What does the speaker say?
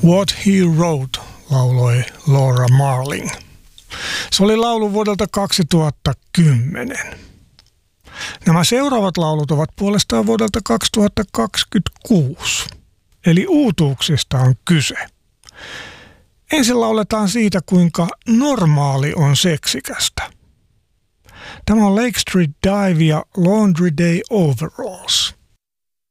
What He Wrote lauloi Laura Marling. Se oli laulu vuodelta 2010. Nämä seuraavat laulut ovat puolestaan vuodelta 2026, eli uutuuksista on kyse. Ensin lauletaan siitä, kuinka normaali on seksikästä. Tämä on Lake Street Dive ja Laundry Day Overalls.